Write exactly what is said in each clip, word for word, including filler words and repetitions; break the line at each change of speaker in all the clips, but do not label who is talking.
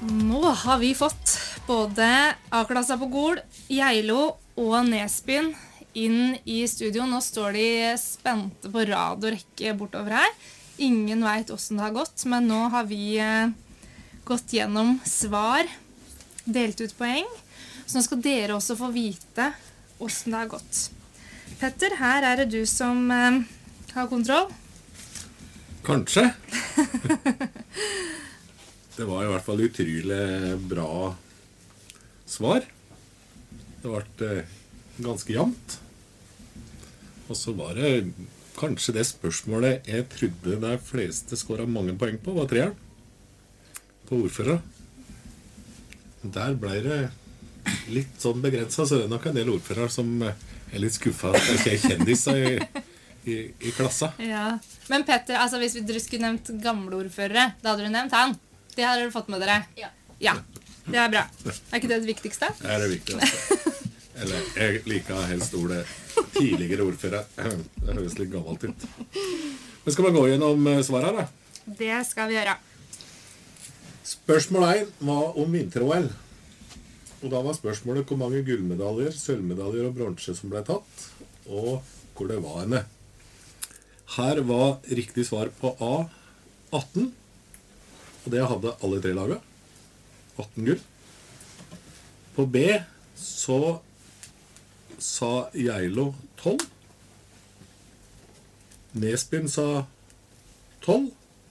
Nå har vi fått både A-klassa på Gol, Geilo og Nesbyen inn i studio. Nå står de spente på rad og rekke bortover her. Ingen vet hvordan det har gått, men nå har vi eh, gått gjennom svar, delt ut poeng. Så nå skal dere også få vite hvordan det har gått. Petter, her er det du som eh, har kontroll.
Kanskje. Det var i hvert fall utrolig bra svar. Det ble eh, ganske jevnt. Og så var det kanskje det spørsmålet jeg trodde de fleste skåret mange poeng på, var treeren. På ordfører. Der ble det litt sånn begrenset, så det er nok en del ordfører som er litt skuffet at det ikke er kjendiser i, i, i klassa.
Ja. Men Petter, altså hvis dere skulle nevnt gamle ordførere, da hadde du nevnt han. Det hadde dere fått med dere.
Ja.
Ja, det er bra. Er ikke det det viktigste?
Det er det viktigste. Eller jeg liker helst ordet tidligere ordfører. Det høres litt gammelt ut. Men skal vi gå gjennom svaret da?
Det skal vi gjøre.
Spørsmål én var om vinter-O L. Og da var spørsmålet hvor mange gullmedaljer, sølvmedaljer og bronse som ble tatt, og hvor det var henne. Her var riktig svar på A atten, og det hadde alle tre laget. atten gull. På B så sa Geilo tolv. Nesbyen sa tolv.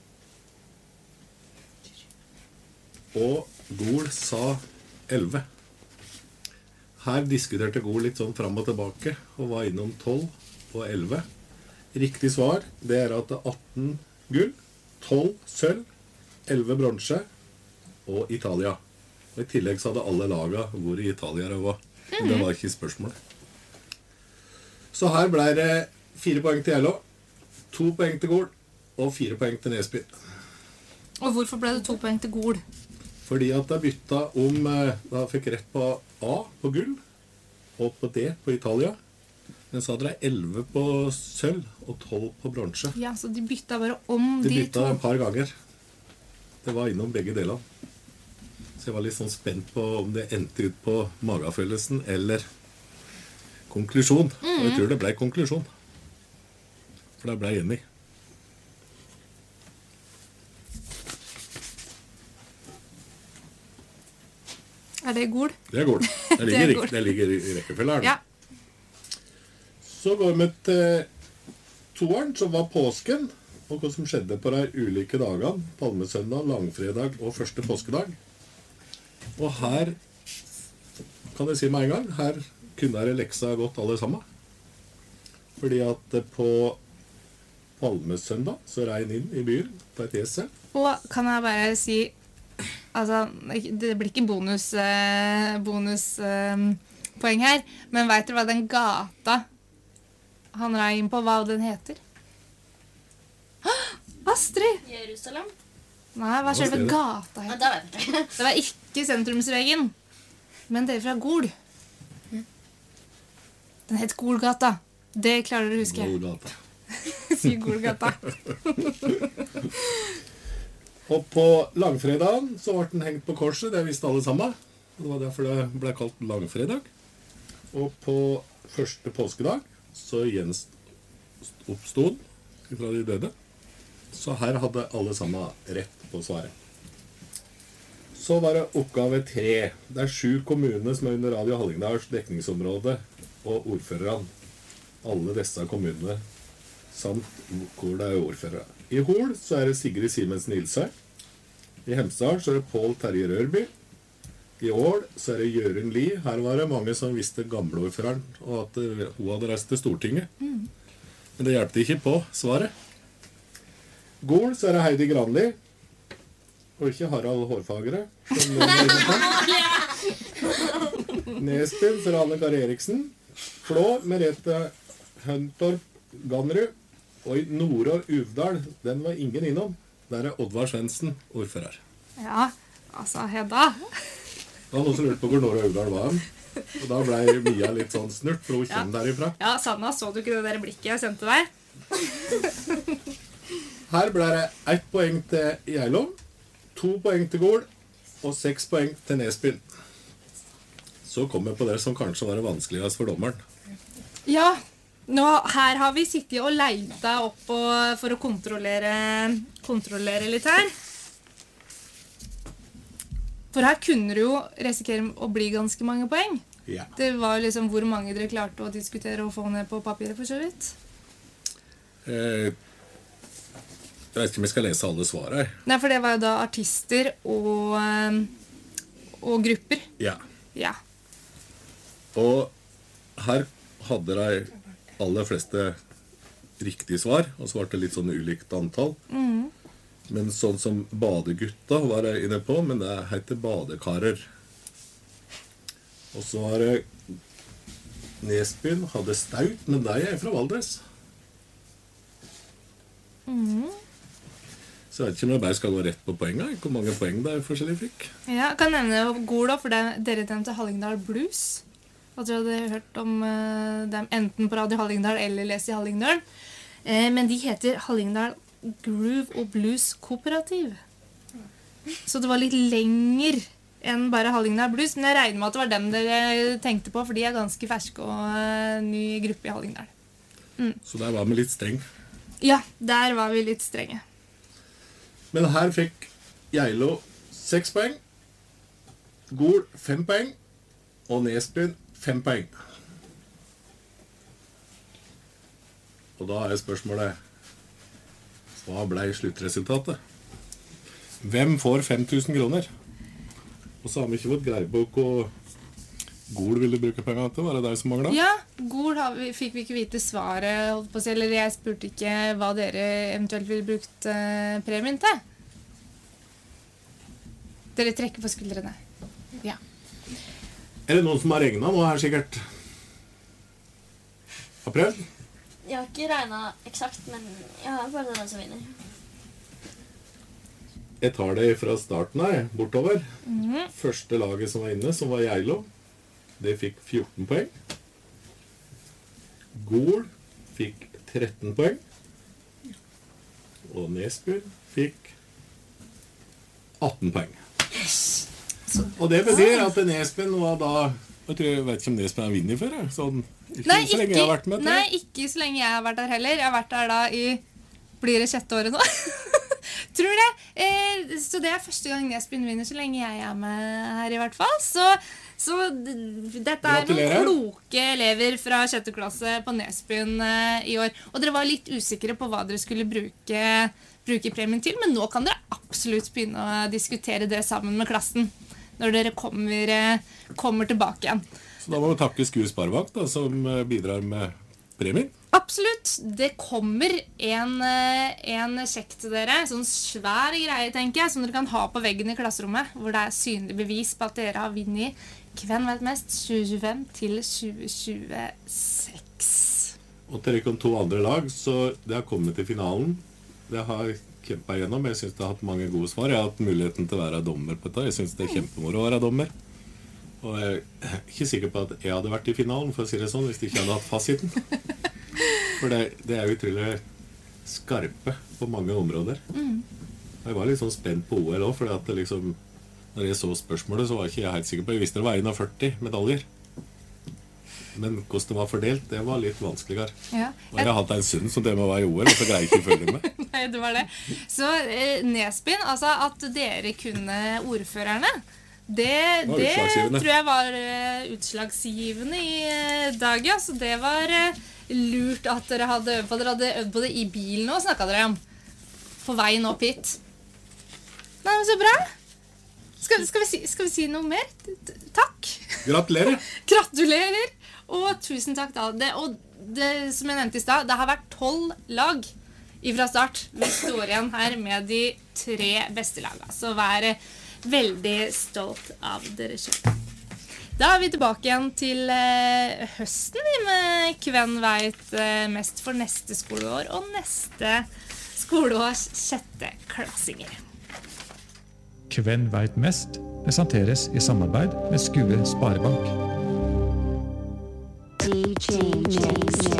Og Gol sa elleve. Her diskuterte Gol litt sånn fram og tilbake, og var innom tolv og elleve. Riktig svar, det er at det er atten gull, tolv sølv, elleve bronse og Italia. Og i tillegg så hadde alle laget vært i Italia også. Men det var ikke spørsmålet. Så her ble det fire poeng til Geilo, to poeng til Gol og fire poeng til Nesbyen.
Og hvorfor ble det to poeng til Gol?
Fordi at jeg bytta om, da fikk rett på A på gull, og på D på Italia. Men så hadde jeg elleve på sølv og tolv på bronse.
Ja, så de bytta bare om
De
de,
bytta
to.
et par ganger. Det var innom begge deler. Så jeg var litt sånn spent på om det endte ut på magefølelsen eller konklusjon. Og jeg tror det ble konklusjon. For det ble jeg enig.
Er det Gol?
Det er Gol. Det
Det
ligger,
er
rik-
Gol.
det ligger i i rekkefølge her.
Ja.
Så går vi til toeren, som var påsken, og hva som skjedde på de ulike dagene, palmesøndag, langfredag og første påskedag. Og her, kan jeg si med en gang, her kunne dere leksa godt alle sammen. Fordi at på palmesøndag så regn inn i byen på et esel.
Og kan jeg bare si, altså, det blir ikke bonus, eh, bonus eh, poeng her, men vet dere hva den gata han rei inn på, hva den heter? Astrid!
Jerusalem?
Nei, hva
Hva
selve
sier du?
gata
Nei,
heter?
det vet jeg ikke.
Det var ikke sentrumsvegen, men det er fra Gol. Den het Golgata. Det klarer dere å huske.
Golgata.
Si Golgata.
Og på langfredagen så ble den hengt på korset, det visste alle sammen. Det var derfor det ble kalt langfredag. Og på første påskedag så gjenoppstod fra de døde. Så her hadde alle sammen rett på svaret. Så var det oppgave tre. Det er sju kommuner som er under Radio Hallingdals dekningsområde, og ordførerne. Alle disse kommunene, samt hvor det er ordførere. I Hol så er det Sigrid Simensen Ilse. I Hemsedal så er det Pål Terje Rørby. I Ål så er det Jørund Lie. Her var det mange som visste gamleordføreren, og at det- hun hadde reist til Stortinget. Men det hjelpte ikke på svaret. Gol så er det Heidi Granli, og ikke Harald Hårfagre. som noen var inne på. Nesbyen så er det Anne Kari Eriksen. Flå, Merete Høntorp Gannerud. Og i Nord- og Uvdal, den var ingen innom. Der er Oddvar Svendsen ordfører.
Ja, altså, Hedda.
Det var noen som lurte på hvor Nord- og Uvdal var han. Og da ble Mia litt sånn snurt, for hun kommer derifra.
Ja, Sanna, så du ikke det der blikket jeg sendte deg?
Her ble det ett poeng til Geilo, to poeng til Gol og seks poeng til Nesbyen. Så kom jeg på det som kanskje var det vanskeligast for dommeren.
Ja, nå, her har vi sittet og leita opp og, for å kontrollere, kontrollere litt her. For her kunne du jo risikere å bli ganske mange poeng.
Ja.
Det var liksom hvor mange dere klarte å diskutere og få ned på papiret for så vidt.
Eh, jeg vet ikke om jeg skal lese alle svar her.
Nei, for det var jo da artister og, eh, og grupper.
Ja.
Ja.
Og her hadde de aller fleste riktige svar, og svarte litt sånn ulikt antall.
Mhm.
Men sånn som badegutta var jeg inne på, men det heter badekarer. Og så var det Nesbyen hadde staut, men de er fra Valdres.
Mhm.
Så jeg vet ikke om jeg bare skal gå rett på poenget. Hvor mange poeng de forskjellige fikk.
Ja, jeg kan nevne Gol da, for det, dere nevnte Hallingdal Blues. At dere hadde hørt om uh, dem enten på Radio Hallingdal eller lest i Hallingdal. Eh, men de heter Hallingdal Groove og Blues Kooperativ. Så det var litt lenger enn bare Hallingdal Blues, men jeg regner med at det var dem dere tenkte på, for de er ganske ferske og uh, ny gruppe i Hallingdal. Mm.
Så der var vi litt streng.
Ja, der var vi litt strenge.
Men her fikk Geilo seks poeng, Gol fem poeng, og Nesbyen fem poeng. Og da er spørsmålet, hva ble sluttresultatet? Hvem får fem tusen kroner? Og så har vi ikke fått greie på hva Gol ville bruke penger til. Var det deg som manglet?
Ja, Gol har vi, fikk vi ikke vite svaret, holdt på å si, eller jeg spurte ikke hva dere eventuelt ville brukt uh, premien til. Dere trekker på skuldrene. Ja.
Er det noen som har regnet nå her sikkert? Har prøvd?
Jeg har ikke regnet eksakt, men jeg har bare den som vinner.
Jeg tar det fra starten her, bortover.
Mhm.
Første laget som var inne, som var Geilo, det fikk fjorten poeng. Gol fikk tretten poeng. Og Nesbyen fikk atten poeng. Og det betyr at Nesbyen var da, jeg tror jeg vet ikke om Nesbyen har vunnet før, jeg. Sånn, ikke
Nei,
så lenge
ikke,
jeg har vært med.
nei, ikke så lenge jeg har vært der heller. Jeg har vært der da i, blir det sjette året nå? Tror det. Eh, så det er første gang Nesbyen vinner så lenge jeg er med her i hvert fall. Så, så d- dette er
Gratulerer.
noen kloke elever fra sjette klasse på Nesbyen eh, i år. Og dere var litt usikre på hva dere skulle bruke, bruke premien til, men nå kan dere absolutt begynne å diskutere det sammen med klassen når dere kommer, eh, kommer tilbake igjen.
Så da må vi takke Skue Sparebank da, som eh, bidrar med premien.
Absolutt. Det kommer en, eh, en sjekk til dere, sånn svær greie, tenker jeg, som dere kan ha på veggen i klasserommet, hvor det er synlig bevis på at dere har vunnet Hvem vet mest tjue tjuefem til tjue tjueseks.
Og til dere to andre lag, så det har kommet til finalen. Det har jeg kjempet igjennom. Jeg synes det har hatt mange gode svar. Jeg har hatt muligheten til å være dommer på dette. Jeg synes det er kjempemoro å være dommer. Og jeg er ikke sikker på at jeg hadde vært i finalen, for å si det sånn, hvis de ikke hadde hatt fasiten. For det, det er utrolig skarpe på mange områder.
Mm.
Jeg var litt sånn spent på O L også, fordi at det liksom, når jeg så spørsmålet, så var ikke jeg helt sikker på. Jeg visste det var førti medaljer. Men hvordan det var fordelt, det var litt vanskeligere.
Ja.
Og jeg har hatt en stund som det må være i O L, og så greier jeg ikke å følge med.
Nei, det var det. Så eh, Nesbyen, altså at dere kunne ordførerne, det,
var
det
utslagsgivende.
tror jeg var eh, utslagsgivende i eh, dag, ja. Så det var eh, lurt at dere hadde øvd på. Dere hadde øvd på det i bilen og snakket dere om. På veien opp hit. Nei, men så bra. Skal, skal, vi si, skal vi si noe mer? T- Takk.
Gratulerer!
Gratulerer, og tusen takk da. Det, og det, som jeg nevnte i sted, det har vært tolv lag fra start. Vi står igjen her med de tre beste lagene. Så vær veldig stolt av dere selv. Da er vi tilbake igjen til eh, høsten vi med Hvem vet eh, mest for neste skoleår og neste skoleårs sjette klassinger.
Hvem vet mest presenteres i samarbeid med Skue Sparebank.
D J Mix.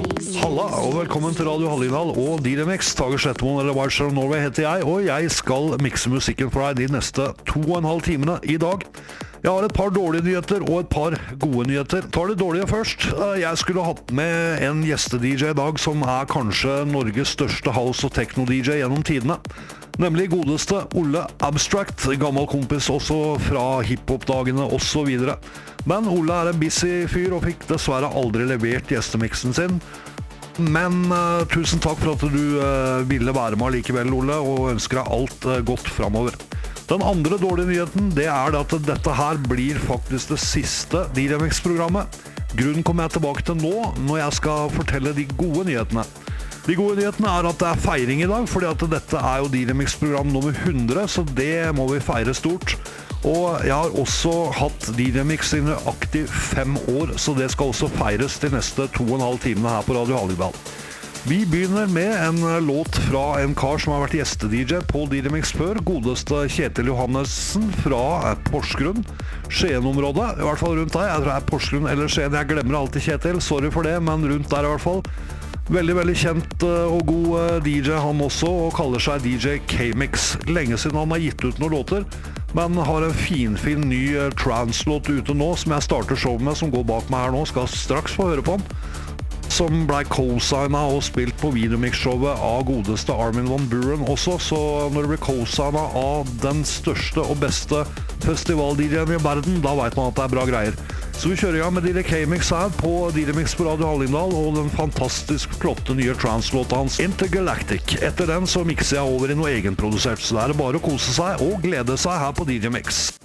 Halla, og velkommen til Radio Hallingdal og D J Mix. Tage Slettemoen eller Wildstar of Norway heter jeg, og jeg skal mikse musikken for deg de neste to og en halv timene i dag. Jeg har et par dårlige nyheter og et par gode nyheter. Tar det dårlige først. Jeg skulle hatt med en gjeste-D J i dag som er kanskje Norges største house- og techno-D J gjennom tidene. Nemlig godeste Olle Abstract, gammel kompis også fra hiphop-dagene og så videre. Men Olle er en busy fyr og fikk dessverre aldri levert gjestemiksen sin. Men uh, tusen takk for at du uh, ville være med likevel, Olle, og ønsker deg alt uh, godt fremover. Den andre dårlige nyheten, det er det at dette her blir faktisk det siste D J Mix-programmet. Grunnen kommer jeg tilbake til nå, når jeg skal fortelle de gode nyhetene. De gode nyhetene er at det er feiring i dag, fordi at dette er jo D J Mix-program nummer hundre, så det må vi feire stort. Og jeg har også hatt D J Mix i aktiv fem år, så det skal også feires de neste to og en halv timene her på Radio Hallingdal. Vi begynner med en låt fra en kar som har vært gjeste-D J på D J Mix før, godeste Kjetil Johannessen fra Porsgrunn, Skien-området, i hvert fall rundt der. Jeg tror det er Porsgrunn eller Skien, jeg glemmer alltid Kjetil, sorry for det, men rundt der i hvert fall. Veldig, veldig kjent og god D J han også, og kaller seg D J K-Mix. Lenge siden han har gitt ut noen låter, men har en finfin ny trance-låt ute nå, som jeg starter show med, som går bak meg her nå, skal straks få høre på den. Som ble co-signet og spilt på videomix-showet av godeste Armin van Buuren også, så når det blir co-signet av den største og beste festival-D J-en i verden, da vet man at det er bra greier. Så vi kjører i gang med D J K-Mix her på D J Mix på Radio Hallingdal og den fantastisk flotte nye trance-låta hans Intergalactic. Etter den så mikser jeg over i noe egenprodusert, så det er bare å kose seg og glede seg her på D J Mix.